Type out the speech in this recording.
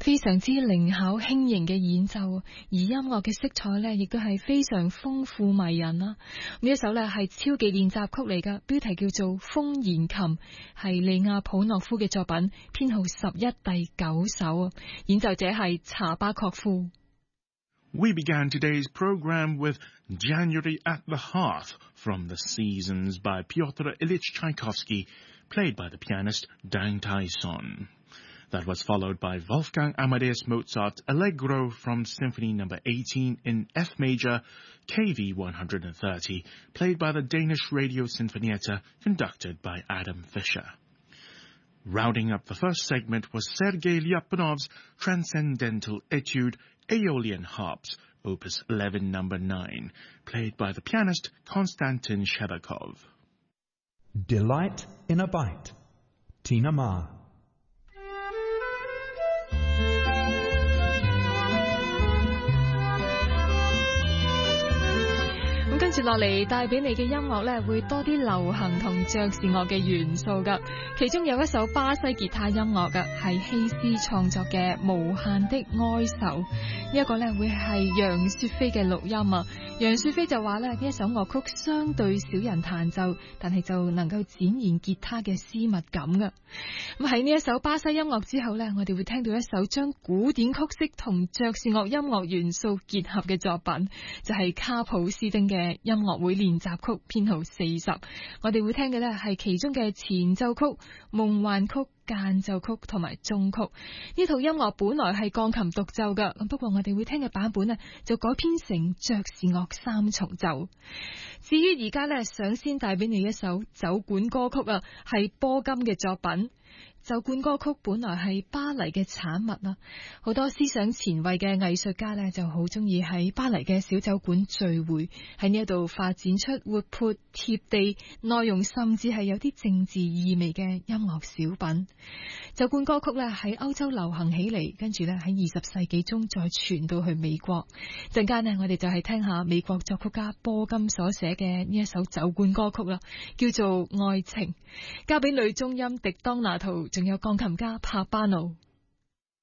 非常之靈巧輕盈嘅演奏，而音樂嘅色彩呢亦都係非常豐富迷人啦。呢一首呢係超技練習曲嚟㗎，標題叫做《風言琴》，係利亞普諾夫嘅作品，編號11第9首，演奏者係查巴確夫。 We began today's program with January at the Hearth from The Seasons by Pyotr Ilyich Tchaikovsky, played by the pianist Dang Tai-son. That was followed by Wolfgang Amadeus Mozart's Allegro from Symphony No. 18 in F major, KV 130, played by the Danish Radio Sinfonietta, conducted by Adam Fischer. Rounding up the first segment was Sergei Lyapunov's Transcendental Etude, Aeolian Harps, Opus 11 No. 9, played by the pianist Konstantin Shebakov. Delight in a Bite, Tina Ma. 跟住落嚟帶俾你嘅音樂呢，會多啲流行同爵士樂嘅元素噶，其中有一首巴西吉他音樂噶，係希斯創作嘅《無限的哀愁》。呢一個呢會係楊雪飛嘅錄音啊。楊雪飛就話呢一首樂曲相對少人彈奏，但係就能夠展現吉他嘅私密感噶。咁喺呢一首巴西音樂之後呢，我哋會聽到一首將古典曲式同爵士樂音樂元素結合嘅作品，就係卡普斯丁嘅音樂會練習曲編號40。我哋會聽嘅呢係其中嘅前奏曲、夢幻曲、間奏曲同埋終曲。呢套音樂本來係鋼琴獨奏噶，不過我哋會聽嘅版本呢就改編成爵士樂三重奏。至於而家呢，想先帶俾你一首酒館歌曲啊，係波金嘅作品。酒館歌曲本來係巴黎嘅產物啦，好多思想前衛嘅藝術家呢就好中意喺巴黎嘅小酒館聚會，喺呢一度發展出活潑貼地、內容甚至係有啲政治意味嘅音樂小品。酒館歌曲呢喺歐洲流行起嚟，跟住呢喺20世紀中再傳到去美國。陣間呢，我哋就係聽下美國作曲家波金所寫嘅呢一首酒館歌曲啦，叫做《愛情》，交俾女中音迪當拿圖，仲有鋼琴家帕巴奴。